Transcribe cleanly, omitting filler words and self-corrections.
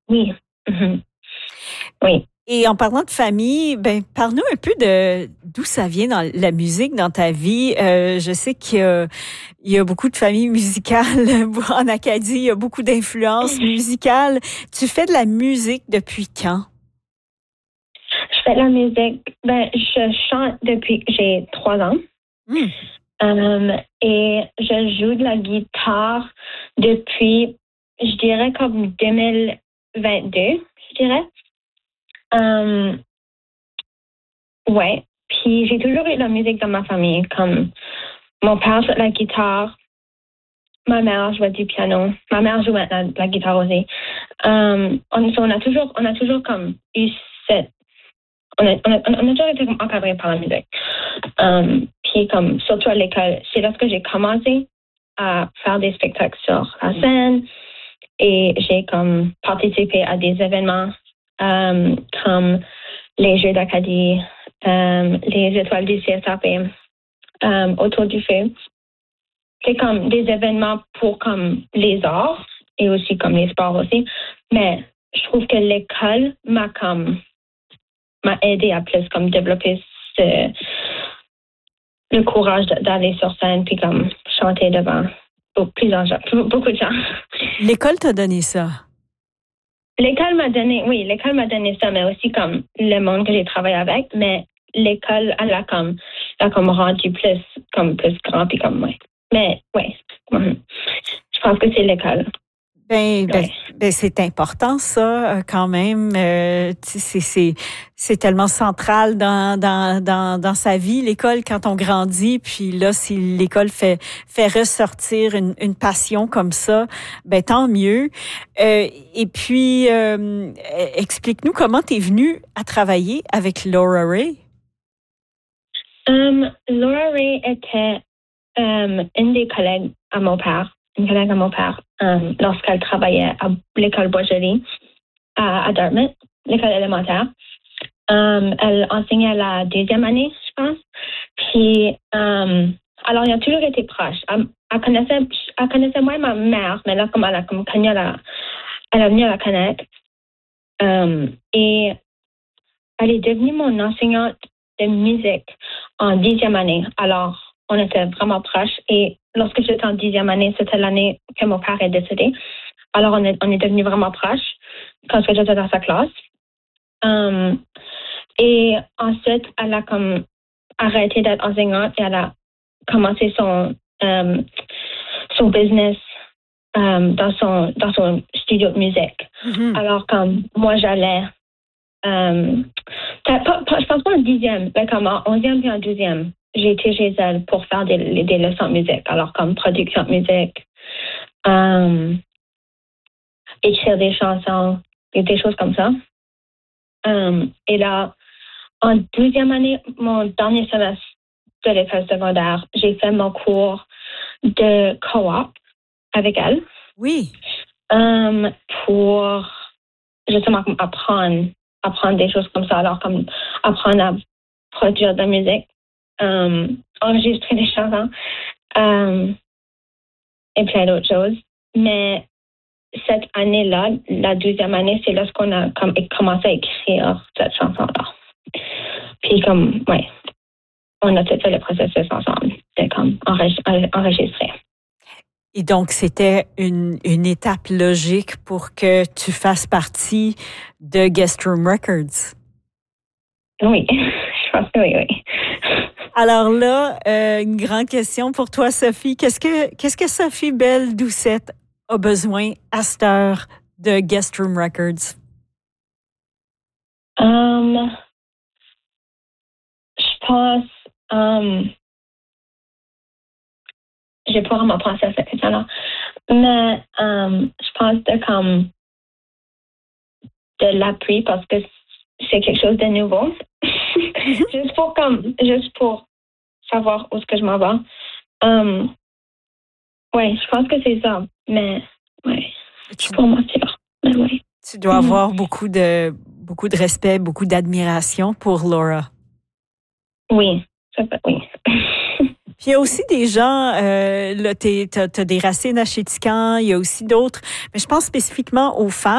Oui. Mhm. Oui. Et en parlant de famille, ben parle-nous un peu de d'où ça vient dans la musique dans ta vie. Je sais qu'il y a beaucoup de familles musicales en Acadie, il y a beaucoup d'influences musicales. Tu fais de la musique depuis quand? Je fais de la musique. Je chante depuis que j'ai 3 ans. Hmm. Et je joue de la guitare depuis, je dirais, comme 2022, je dirais. Ouais. Puis j'ai toujours eu de la musique dans ma famille. Comme mon père joue de la guitare, ma mère jouait du piano, ma mère joue maintenant de la guitare aussi. On a toujours comme eu cette, on a toujours été comme encadré par la musique. Puis comme surtout à l'école, c'est lorsque j'ai commencé à faire des spectacles sur la scène et j'ai comme participé à des événements comme les Jeux d'Acadie, les étoiles du CSAP, autour du feu. C'est comme des événements pour comme les arts et aussi comme les sports aussi. Mais je trouve que l'école m'a aidé à plus comme développer le courage d'aller sur scène puis comme chanter devant beaucoup de gens. L'école t'a donné ça. L'école m'a donné ça, mais aussi comme le monde que j'ai travaillé avec, mais l'école, elle a comme rendu plus grand puis comme, ouais. Mais, ouais. Je pense que c'est l'école. Ouais. C'est important ça quand même. C'est tellement central dans sa vie l'école quand on grandit. Puis là, si l'école fait ressortir une passion comme ça, ben tant mieux. Et puis explique-nous comment t'es venue à travailler avec Laura Ray. Laura Ray était une des collègues à mon père. Une collègue à mon père lorsqu'elle travaillait à l'école Boisjoli à Dartmouth, l'école élémentaire. Elle enseignait la 2e année, je pense. Puis, alors, il a toujours été proche. Elle connaissait moi et ma mère, mais là, comme elle a connu, elle a venu à la connaître. Et elle est devenue mon enseignante de musique en 10e année. Alors, on était vraiment proches. Et lorsque j'étais en 10e année, c'était l'année que mon père est décédé. Alors, on est devenus vraiment proches quand j'étais dans sa classe. Et ensuite, elle a comme arrêté d'être enseignante et elle a commencé son business dans son studio de musique. Mm-hmm. Alors, comme moi, j'allais, je pense pas en 10e, mais comme en 11e et en 12e, j'ai été chez elle pour faire des leçons de musique. Alors, comme production de musique, écrire des chansons, et des choses comme ça. Et là, en 12e année, mon dernier semestre de l'école secondaire, j'ai fait mon cours de co-op avec elle. Oui. Pour justement apprendre des choses comme ça. Alors, comme apprendre à produire de la musique, enregistrer des chansons et plein d'autres choses. Mais cette année-là, la 12e année, c'est lorsqu'on a commencé à écrire cette chanson-là. Puis on a tout fait le processus ensemble de enregistrer. Et donc, c'était une étape logique pour que tu fasses partie de Guest Room Records. Oui, je pense que oui. Alors là, une grande question pour toi, Sophie. Qu'est-ce que Sophie Belle-Doucette a besoin à cette heure de Guest Room Records? Je pense... j'ai pas vraiment pensé à cette question-là. Mais je pense de l'appui parce que c'est quelque chose de nouveau. juste pour savoir où est-ce que je m'en vais. Ouais, je pense que c'est ça. Mais ouais, je peux mentir. Mais ouais. Tu dois avoir beaucoup de respect, beaucoup d'admiration pour Laura. Oui, oui. Puis il y a aussi des gens, là, t'as des racines à Chétican, il y a aussi d'autres, mais je pense spécifiquement aux femmes.